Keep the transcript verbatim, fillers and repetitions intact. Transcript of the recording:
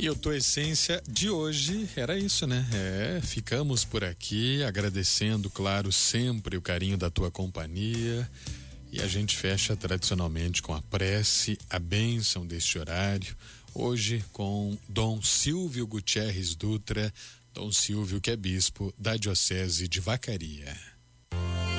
E o Tua Essência de hoje era isso, né? É, ficamos por aqui agradecendo, claro, sempre o carinho da tua companhia. E a gente fecha tradicionalmente com a prece, a bênção deste horário. Hoje com Dom Silvio Gutierrez Dutra, Dom Silvio, que é bispo da Diocese de Vacaria.